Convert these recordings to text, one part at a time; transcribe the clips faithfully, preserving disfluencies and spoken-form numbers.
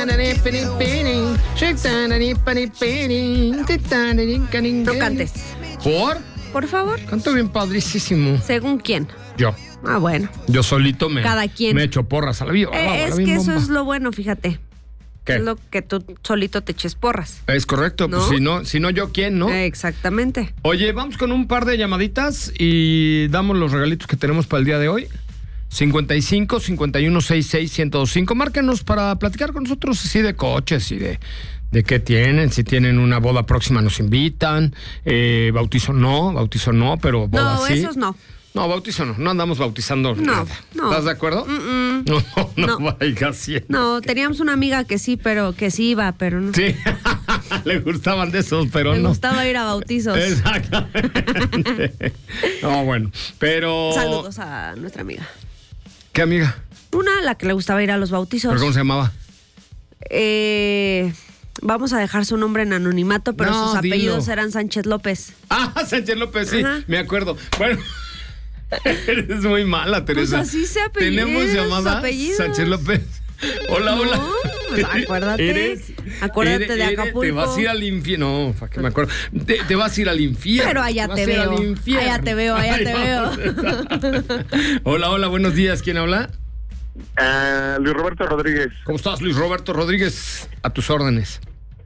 No cantes. ¿Por? Por favor. Canto bien padricísimo. ¿Según quién? Yo. Ah, bueno. Yo solito me, Cada quien. me echo porras a la vida. Eh, es que eso es lo bueno, fíjate. ¿Qué? Es lo que tú solito te eches porras. Es correcto, ¿No? pues si no, si no yo, ¿quién, no? Eh, exactamente. Oye, vamos con un par de llamaditas y damos los regalitos que tenemos para el día de hoy. cincuenta y cinco, cincuenta y uno, sesenta y seis, ciento cinco. Márquenos para platicar con nosotros así de coches y de, de qué tienen. Si tienen una boda próxima nos invitan. Eh, bautizo no, bautizo no, pero boda No, sí. esos no. No, bautizo no, no andamos bautizando No, nada. no. ¿Estás de acuerdo? Mm-mm. No, no, no, No. vaya siendo. No, teníamos una amiga que sí, pero que sí iba, pero no. Sí, le gustaban de esos, pero Le no. gustaba ir a bautizos. Exactamente. No, bueno, pero... Saludos a nuestra amiga. ¿Qué amiga? Una, la que le gustaba ir a los bautizos. ¿Pero cómo se llamaba? Eh, vamos a dejar su nombre en anonimato, pero No, sus apellidos dilo. eran Sánchez López. Ah, Sánchez López, sí, Ajá. me acuerdo. Bueno, eres muy mala, Teresa. Pues así se apellida. Tenemos llamada apellidos. Sánchez López. Hola, No, hola. pues acuérdate. Eres- Acuérdate eres- de eres- Acapulco. Te vas a ir al infierno. No, para que me acuerdo. Te, te vas a ir al infierno. Pero allá vas te a ir veo. al infierno. Allá te veo, allá Ay, te vamos. veo. Hola, hola, buenos días. ¿Quién habla? Ah, Luis Roberto Rodríguez, ¿Cómo estás, Luis Roberto Rodríguez? A tus órdenes.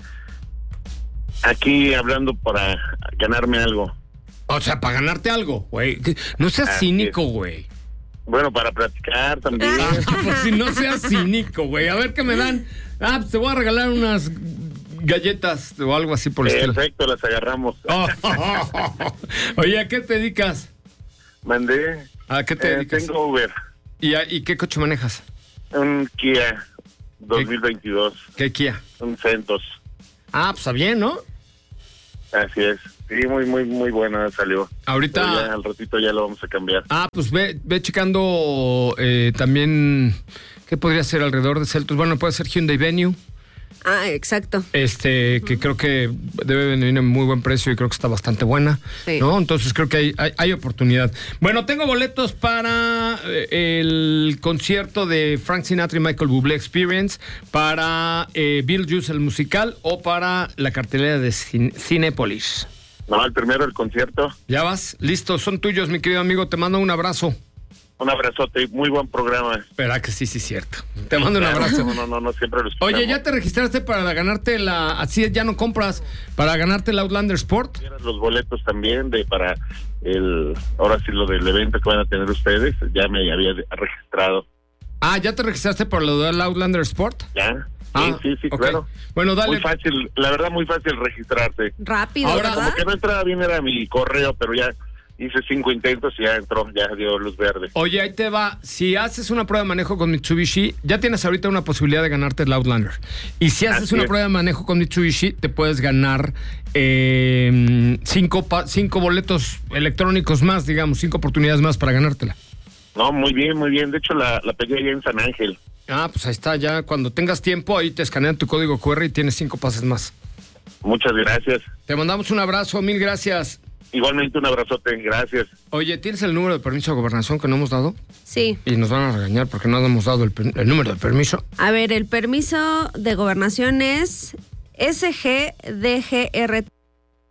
aquí hablando para ganarme algo. O sea, para ganarte algo, güey. Que- No seas Así cínico, güey. Bueno, para platicar también. Ah, pues si no seas cínico, güey. A ver qué me dan. Ah, pues te voy a regalar unas galletas o algo así por el estilo. Perfecto, las agarramos. Oh, oh, oh, oh. Oye, ¿a qué te dedicas? Mandé. ¿A qué te eh, dedicas? tengo Uber, ¿Y, a- ¿Y qué coche manejas? un Kia dos mil veintidós, ¿Qué Kia? un Centos. Ah, pues está bien, ¿no? Así es. Sí, muy, muy, muy buena salió. Ahorita... Pero ya al ratito ya lo vamos a cambiar. Ah, pues ve, ve checando eh, también... ¿Qué podría ser alrededor de Celtos? Bueno, puede ser Hyundai Venue. Ah, exacto. Este, que creo que debe venir en muy buen precio y creo que está bastante buena, Sí. ¿no? Entonces creo que hay, hay, hay oportunidad. Bueno, tengo boletos para eh, el concierto de Frank Sinatra y Michael Bublé Experience, para eh, Beetlejuice el musical o para la cartelera de Cin- Cinépolis. No, el primero el concierto. ¿Ya vas? Listo, son tuyos, mi querido amigo. Te mando un abrazo. Un abrazote y muy buen programa. Espera que sí, sí, cierto. Te mando un Claro, abrazo. No, no, no, no siempre lo escuchamos. Oye, ¿ya te registraste para ganarte la... Así ya no compras, para ganarte el Outlander Sport? Los boletos también de para el... Ahora sí lo del evento que van a tener ustedes. Ya me había registrado. Ah, ¿ya te registraste por lo del Outlander Sport? ¿Ya? Ah, sí, sí, sí, ok. claro. Bueno, dale. Muy fácil, la verdad muy fácil registrarse. Rápido, Ahora, ¿verdad? Como que no entraba bien era mi correo, pero ya hice cinco intentos y ya entró, ya dio luz verde. Oye, ahí te va. Si haces una prueba de manejo con Mitsubishi, ya tienes ahorita una posibilidad de ganarte el Outlander. Y si haces Así una es. prueba de manejo con Mitsubishi, te puedes ganar eh, cinco, pa- cinco boletos electrónicos más, digamos, cinco oportunidades más para ganártela. No, muy bien, muy bien. De hecho, la, la pegué allá en San Ángel. Ah, pues ahí está, ya cuando tengas tiempo, ahí te escanean tu código cu erre y tienes cinco pases más. Muchas gracias. Te mandamos un abrazo, mil gracias. Igualmente un abrazote, gracias. Oye, ¿tienes el número de permiso de gobernación que no hemos dado? Sí. Y nos van a regañar porque no hemos dado el, per- el número de permiso. A ver, el permiso de gobernación es S G D G R